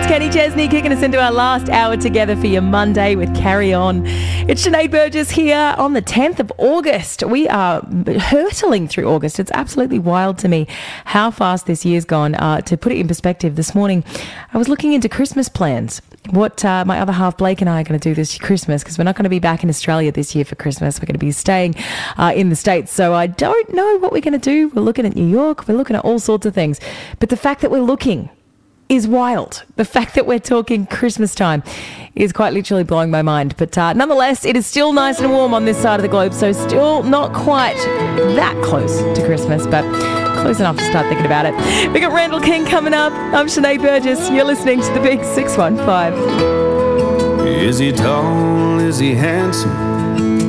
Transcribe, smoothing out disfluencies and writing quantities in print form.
It's Kenny Chesney kicking us into our last hour together for your Monday with Carry On. It's Sinead Burgess here on the 10th of August. We are hurtling through August. It's absolutely wild to me how fast this year's gone. To put it in perspective, this morning I was looking into Christmas plans. What my other half Blake and I are going to do this Christmas, because we're not going to be back in Australia this year for Christmas. We're going to be staying in the States. So I don't know what we're going to do. We're looking at New York. We're looking at all sorts of things. But the fact that we're looking is wild. The fact that we're talking Christmas time is quite literally blowing my mind. But nonetheless, it is still nice and warm on this side of the globe. So still not quite that close to Christmas, but close enough to start thinking about it. We got Randall King coming up. I'm Sinead Burgess. You're listening to the Big 615. Is he tall? Is he handsome?